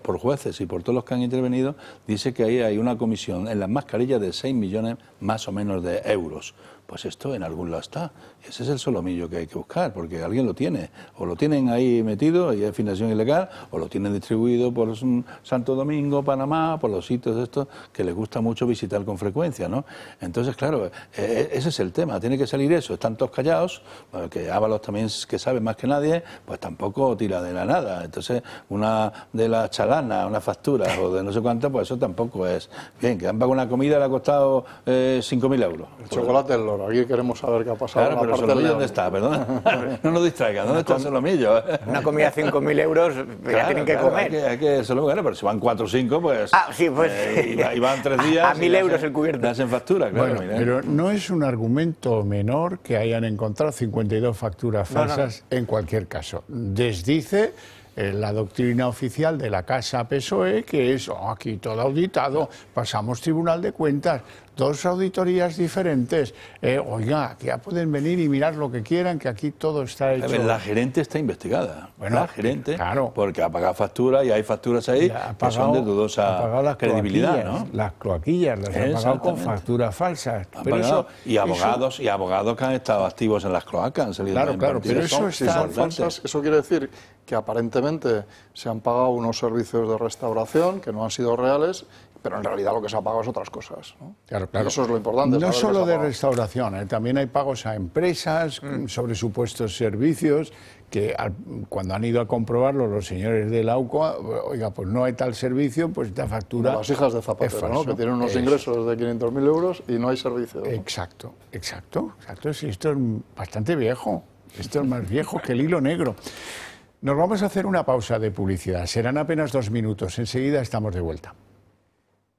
por jueces y por todos los que han intervenido, dice que ahí hay una comisión en las mascarillas de 6 millones más o menos de euros. Pues esto en algún lado está. Ese es el solomillo que hay que buscar, porque alguien lo tiene. O lo tienen ahí metido, y es financiación ilegal, o lo tienen distribuido por Santo Domingo, Panamá, por los sitios estos que les gusta mucho visitar con frecuencia, ¿no? Entonces, claro, ese es el tema. Tiene que salir eso. Están todos callados, que Ábalos también, que sabe más que nadie, pues tampoco tira de la nada. Entonces, una de las chalanas, una factura o de no sé cuánto, pues eso tampoco es. Bien, que han pagado una comida, le ha costado 5.000 euros. El chocolate del loro. Aquí queremos saber qué ha pasado. Claro, pero el solomillo, ¿dónde está? Perdón. No nos distraigan, ¿dónde está el solomillo? Una comida de 5.000 euros, claro, ya tienen que comer. Hay que bueno, pero si van 4 o 5, pues... Ah, sí, pues... y van 3 días... A 1.000 euros el cubierto. Le hacen factura, claro. Bueno, pero no es un argumento menor que hayan encontrado 52 facturas falsas en cualquier caso. Desdice la doctrina oficial de la Casa PSOE, que es aquí todo auditado, pasamos Tribunal de Cuentas, 2 auditorías diferentes. Oiga, que ya pueden venir y mirar lo que quieran, que aquí todo está hecho. A ver, la gerente está investigada. Bueno, la gerente, claro, porque ha pagado facturas y hay facturas ahí que son de dudosa credibilidad, ¿no? Las cloaquillas las han pagado con facturas falsas. Pero eso, y abogados que han estado activos en las cloacas han salido. Claro, pero eso si son falsas, eso quiere decir que aparentemente se han pagado unos servicios de restauración que no han sido reales, pero en realidad lo que se ha pagado es otras cosas, ¿no? Claro. Y eso es lo importante. No solo de restauración, también hay pagos a empresas sobre supuestos servicios que cuando han ido a comprobarlo los señores del AUCO, oiga, pues no hay tal servicio, pues esta factura... Las hijas de Zapatero, ¿no? Que tienen unos ingresos de 500.000 euros y no hay servicio, ¿no? Exacto. Sí, esto es bastante viejo. Esto es más viejo que el hilo negro. Nos vamos a hacer una pausa de publicidad. Serán apenas 2 minutos. Enseguida estamos de vuelta.